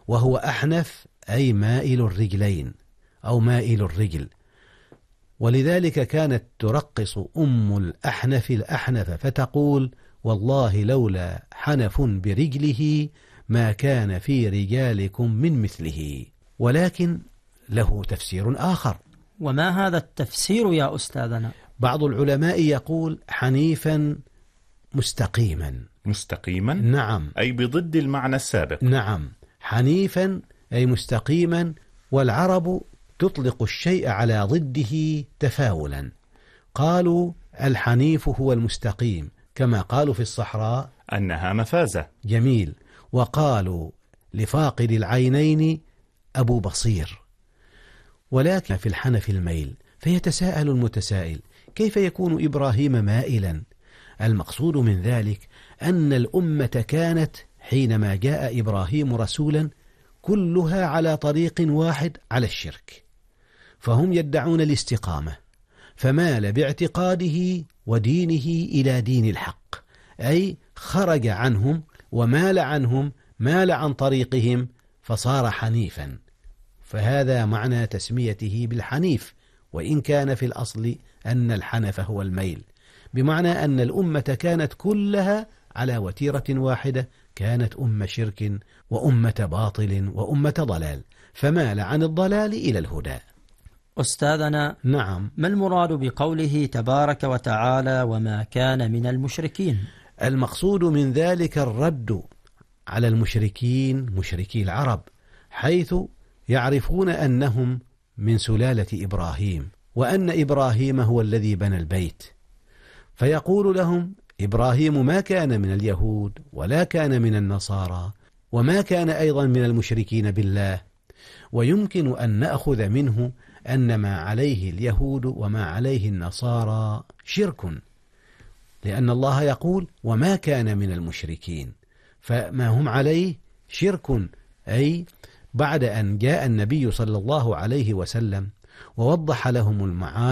وهو أحنف أي مائل الرجلين أو مائل الرجل. ولذلك كانت ترقص أم الأحنف فتقول: والله لولا حنف برجله ما كان في رجالكم من مثله. ولكن له تفسير آخر. وما هذا التفسير يا أستاذنا؟ بعض العلماء يقول حنيفا مستقيما. مستقيما؟ نعم، أي بضد المعنى السابق. نعم، حنيفا أي مستقيما، والعرب تطلق الشيء على ضده تفاولا. قالوا الحنيف هو المستقيم، كما قالوا في الصحراء أنها مفازة. جميل. وقالوا لفاقد العينين أبو بصير. ولكن في الحنف الميل، فيتساءل المتسائل: كيف يكون إبراهيم مائلا؟ المقصود من ذلك أن الأمة كانت حينما جاء إبراهيم رسولا كلها على طريق واحد على الشرك، فهم يدعون الاستقامة، فمال باعتقاده ودينه إلى دين الحق، أي خرج عنهم ومال عنهم، مال عن طريقهم فصار حنيفا. فهذا معنى تسميته بالحنيف، وإن كان في الأصل أن الحنف هو الميل، بمعنى أن الأمة كانت كلها على وتيرة واحدة، كانت أمة شرك وأمة باطل وأمة ضلال، فمال عن الضلال إلى الهدى. أستاذنا، نعم، ما المراد بقوله تبارك وتعالى وما كان من المشركين؟ المقصود من ذلك الرد على المشركين، مشركي العرب، حيث يعرفون أنهم من سلالة إبراهيم، وأن إبراهيم هو الذي بنى البيت، فيقول لهم: إبراهيم ما كان من اليهود ولا كان من النصارى وما كان أيضا من المشركين بالله. ويمكن أن نأخذ منه أن ما عليه اليهود وما عليه النصارى شرك، لأن الله يقول: وما كان من المشركين، فما هم عليه شرك. أي بعد أن جاء النبي صلى الله عليه وسلم ووضح لهم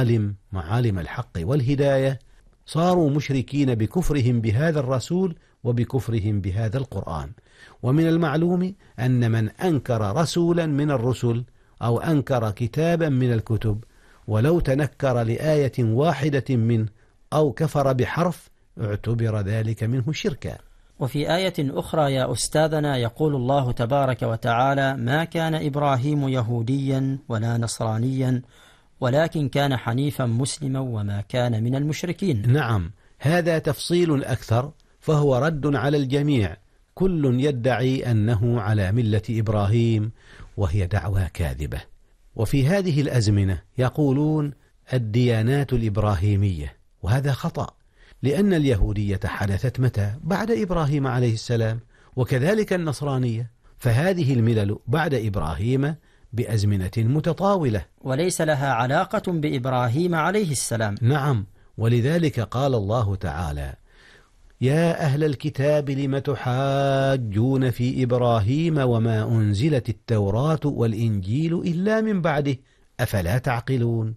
معالم الحق والهداية، صاروا مشركين بكفرهم بهذا الرسول وبكفرهم بهذا القرآن. ومن المعلوم أن من أنكر رسولا من الرسل أو أنكر كتابا من الكتب ولو تنكر لآية واحدة منه أو كفر بحرف اعتبر ذلك منه شركا. وفي آية أخرى يا أستاذنا يقول الله تبارك وتعالى: ما كان إبراهيم يهوديا ولا نصرانيا ولكن كان حنيفا مسلما وما كان من المشركين. نعم، هذا تفصيل أكثر، فهو رد على الجميع، كل يدعي أنه على ملة إبراهيم، وهي دعوى كاذبة. وفي هذه الأزمنة يقولون الديانات الإبراهيمية، وهذا خطأ، لأن اليهودية حدثت متى؟ بعد إبراهيم عليه السلام، وكذلك النصرانية، فهذه الملل بعد إبراهيم بأزمنة متطاولة، وليس لها علاقة بإبراهيم عليه السلام. نعم، ولذلك قال الله تعالى: يا أهل الكتاب لم تحاجون في إبراهيم وما أنزلت التوراة والإنجيل إلا من بعده أفلا تعقلون.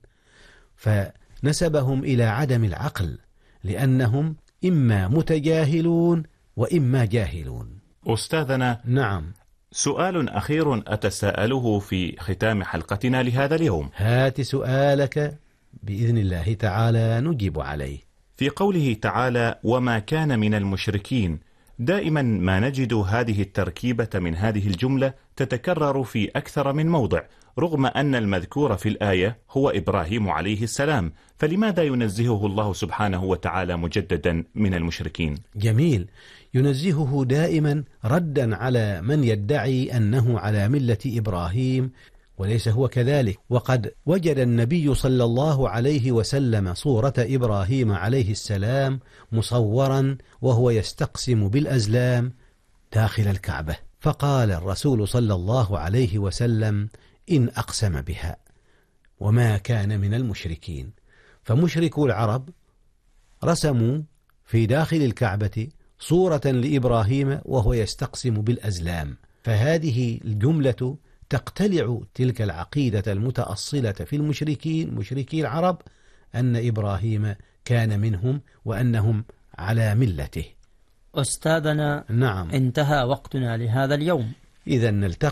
فنسبهم إلى عدم العقل، لأنهم إما متجاهلون وإما جاهلون. أستاذنا، نعم، سؤال أخير أتساءله في ختام حلقتنا لهذا اليوم. هات سؤالك بإذن الله تعالى نجيب عليه. في قوله تعالى وما كان من المشركين، دائما ما نجد هذه التركيبة من هذه الجملة تتكرر في أكثر من موضع، رغم أن المذكور في الآية هو إبراهيم عليه السلام، فلماذا ينزهه الله سبحانه وتعالى مجددا من المشركين؟ جميل، ينزهه دائما ردا على من يدعي أنه على ملة إبراهيم وليس هو كذلك. وقد وجد النبي صلى الله عليه وسلم صورة إبراهيم عليه السلام مصورا وهو يستقسم بالأزلام داخل الكعبة، فقال الرسول صلى الله عليه وسلم: إن أقسم بها وما كان من المشركين. فمشركو العرب رسموا في داخل الكعبة صورة لإبراهيم وهو يستقسم بالأزلام، فهذه الجملة تقتلع تلك العقيدة المتأصلة في المشركين مشركي العرب أن إبراهيم كان منهم وأنهم على ملته. أستاذنا، نعم، انتهى وقتنا لهذا اليوم، إذا نلتقي